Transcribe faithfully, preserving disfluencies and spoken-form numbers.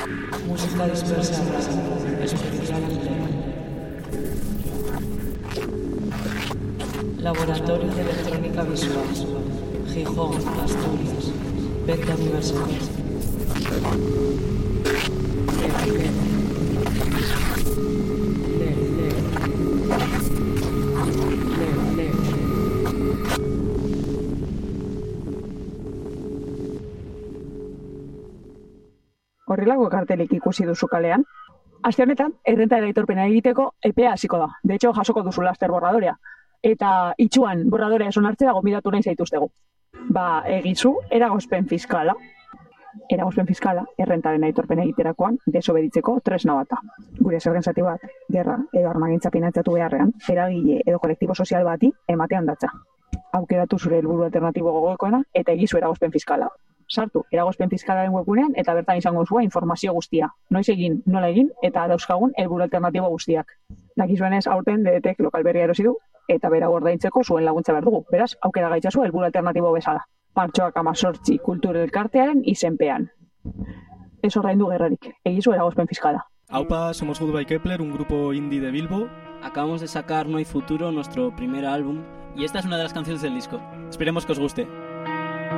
Música dispersa, especial León. Laboratorio de Electrónica Visual, Gijón, Asturias, Venta Universal. Horrelako kartelik ikusi duzu kalean. Aste honetan, errentaren aitorpena egiteko epea hasiko da. De hecho, jasoko duzu laster borradorea. Eta itxuan borradorea eson hartzera gonbidatu nahi zaituztegu. Ba, egizu, eragozpen fiskala. Eragozpen fiskala, errentaren aitorpena egiterakoan, desobeditzeko tresna bata. Gure zergen zati bat, gerra edo armagintza finantzatu beharrean, eragile edo kolektibo sozial bati ematean datza. Aukeratu zure helburu alternatibo gogoekoena eta egizu eragozpen fiskala. Sartu eragozpen fiskalaren webgunean eta bertan izango zua informazio guztia. Noiz egin, nola egin eta dauzkagun helburu alternatibo guztiak. Dakizuenez aurten D D Tek lokal berria erosi du eta bera ordaintzeko zuen laguntza behar dugu. Beraz, aukera gaitzazu helburu alternatibo bezala. Martxoak hamazortzi kultur elkartearen izenpean. Ez ordaindu gerrarik, egizu eragozpen fiskala. Aupa, somos Goodbye Kepler, un grupo indie de Bilbo. Acabamos de sacar No hay futuro, nuestro primer álbum, y esta es una de las canciones del disco. Esperemos que os guste.